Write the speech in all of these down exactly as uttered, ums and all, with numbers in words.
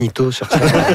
Nito sur ça.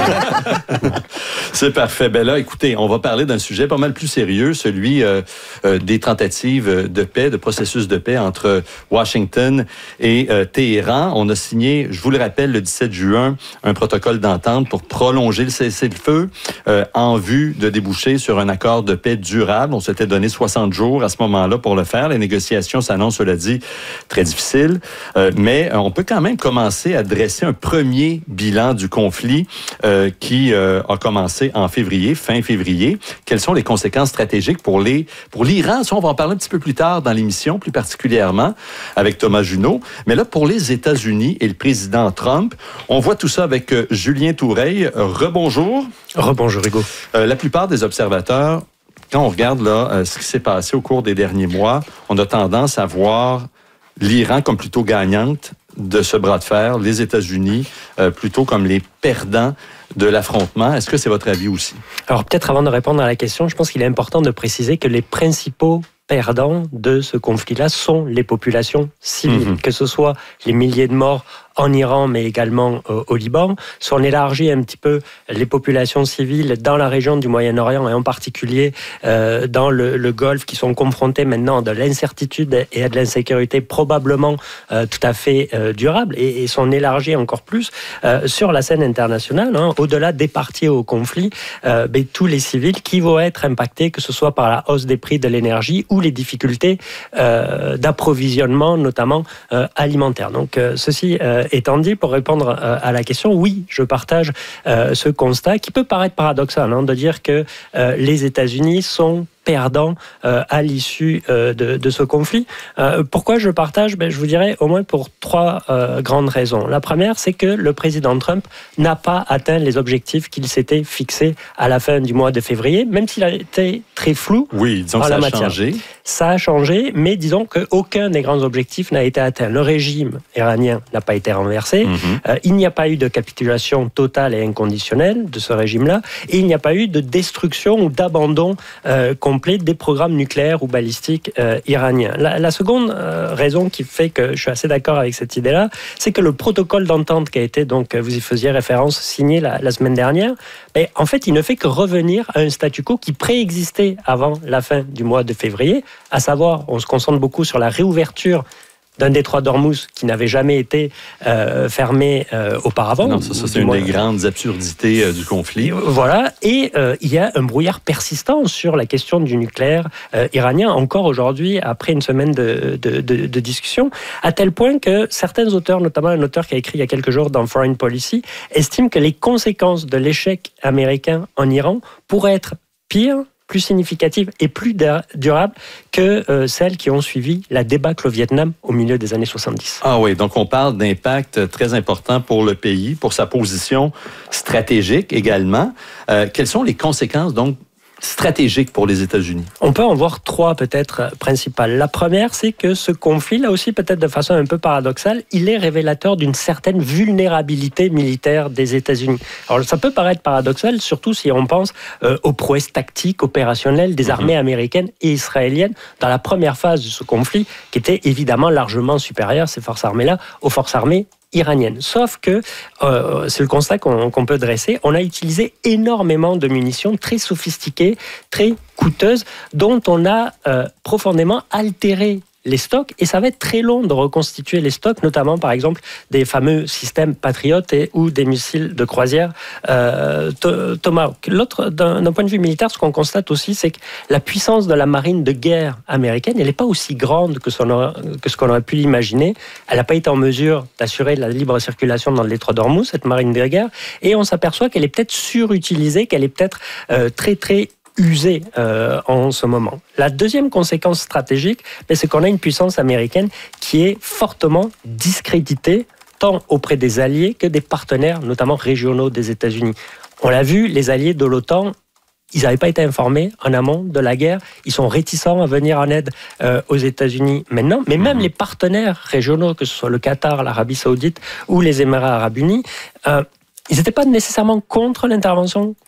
C'est parfait. Ben là, écoutez, on va parler d'un sujet pas mal plus sérieux, celui euh, euh, des tentatives de paix, de processus de paix entre Washington et euh, Téhéran. On a signé, je vous le rappelle, le dix-sept juin, un protocole d'entente pour prolonger le cessez-le-feu euh, en vue de déboucher sur un accord de paix durable. On s'était donné soixante jours à ce moment-là pour le faire. Les négociations s'annoncent, cela dit, très difficiles, euh, mais on peut quand même commencer à dresser un premier bilan du conflit euh, qui euh, a commencé en février, fin février. Quelles sont les conséquences stratégiques pour les pour l'Iran? Ça, on va en parler un petit peu plus tard dans l'émission, plus particulièrement avec Thomas Junot. Mais là, pour les États-Unis et le président Trump, on voit tout ça avec euh, Julien Toureille. Rebonjour. Rebonjour, Hugo. Euh, la plupart des observateurs, quand on regarde là euh, ce qui s'est passé au cours des derniers mois, on a tendance à voir l'Iran comme plutôt gagnante de ce bras de fer, les États-Unis euh, plutôt comme les perdants de l'affrontement. Est-ce que c'est votre avis aussi? Alors peut-être avant de répondre à la question, je pense qu'il est important de préciser que les principaux perdants de ce conflit-là sont les populations civiles, mmh. que ce soit les milliers de morts en Iran, mais également euh, au Liban. Si on élargit un petit peu les populations civiles dans la région du Moyen-Orient et en particulier euh, dans le, le Golfe, qui sont confrontés maintenant à de l'incertitude et à de l'insécurité probablement euh, tout à fait euh, durable, et, et sont élargis encore plus euh, sur la scène internationale, hein, au-delà des parties au conflit, euh, ben, tous les civils qui vont être impactés, que ce soit par la hausse des prix de l'énergie ou les difficultés euh, d'approvisionnement, notamment euh, alimentaire. Donc euh, ceci euh, étant dit, pour répondre euh, à la question, oui, je partage euh, ce constat qui peut paraître paradoxal, hein, de dire que euh, les États-Unis sont perdants euh, à l'issue euh, de, de ce conflit. Euh, pourquoi je partage? Ben, je vous dirais au moins pour trois euh, grandes raisons. La première, c'est que le président Trump n'a pas atteint les objectifs qu'il s'était fixés à la fin du mois de février, même s'il a été très flou. Oui, disons que ça a matière. changé. Ça a changé, mais disons qu'aucun des grands objectifs n'a été atteint. Le régime iranien n'a pas été renversé. Mm-hmm. Euh, il n'y a pas eu de capitulation totale et inconditionnelle de ce régime-là, et il n'y a pas eu de destruction ou d'abandon euh, complet des programmes nucléaires ou balistiques euh, iraniens. La, la seconde euh, raison qui fait que je suis assez d'accord avec cette idée-là, c'est que le protocole d'entente qui a été, donc vous y faisiez référence, signé la, la semaine dernière, ben, en fait, il ne fait que revenir à un statu quo qui préexistait avant la fin du mois de février, à savoir, on se concentre beaucoup sur la réouverture d'un détroit d'Ormuz qui n'avait jamais été euh, fermé euh, auparavant. Non, ça, ça c'est une des grandes absurdités euh, du conflit. Voilà, et euh, il y a un brouillard persistant sur la question du nucléaire euh, iranien, encore aujourd'hui, après une semaine de, de, de, de discussion, à tel point que certains auteurs, notamment un auteur qui a écrit il y a quelques jours dans Foreign Policy, estiment que les conséquences de l'échec américain en Iran pourraient être pires, plus significatives et plus durables que euh, celles qui ont suivi la débâcle au Vietnam au milieu des années soixante-dix. Ah oui, donc on parle d'impact très important pour le pays, pour sa position stratégique également. Euh, quelles sont les conséquences donc stratégique pour les États-Unis? On peut en voir trois peut-être principales. La première, c'est que ce conflit, là aussi peut-être de façon un peu paradoxale, il est révélateur d'une certaine vulnérabilité militaire des États-Unis. Alors ça peut paraître paradoxal, surtout si on pense euh, aux prouesses tactiques, opérationnelles des armées mm-hmm. américaines et israéliennes dans la première phase de ce conflit, qui était évidemment largement supérieure, ces forces armées-là, aux forces armées iranienne. Sauf que, euh, c'est le constat qu'on, qu'on peut dresser, on a utilisé énormément de munitions très sophistiquées, très coûteuses, dont on a euh, profondément altéré les stocks, et ça va être très long de reconstituer les stocks, notamment par exemple des fameux systèmes Patriot et, ou des missiles de croisière euh, Tomahawk. L'autre, d'un, d'un point de vue militaire, ce qu'on constate aussi, c'est que la puissance de la marine de guerre américaine, elle n'est pas aussi grande que, son, que ce qu'on aurait pu l'imaginer. Elle n'a pas été en mesure d'assurer la libre circulation dans le détroit d'Ormuz, cette marine de guerre, et on s'aperçoit qu'elle est peut-être surutilisée, qu'elle est peut-être euh, très très usée euh, en ce moment. La deuxième conséquence stratégique, c'est qu'on a une puissance américaine qui est fortement discréditée, tant auprès des alliés que des partenaires, notamment régionaux des États-Unis. On l'a vu, les alliés de l'OTAN, ils n'avaient pas été informés en amont de la guerre. Ils sont réticents à venir en aide euh, aux États-Unis maintenant. Mais même les partenaires régionaux, que ce soit le Qatar, l'Arabie Saoudite ou les Émirats Arabes Unis, euh, ils n'étaient pas nécessairement contre l'intervention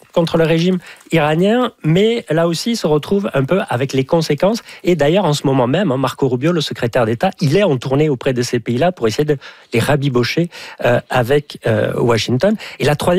contre le régime iranien, mais là aussi, il se retrouve un peu avec les conséquences. Et d'ailleurs, en ce moment même, Marco Rubio, le secrétaire d'État, il est en tournée auprès de ces pays-là pour essayer de les rabibocher euh, avec euh, Washington. Et la troisième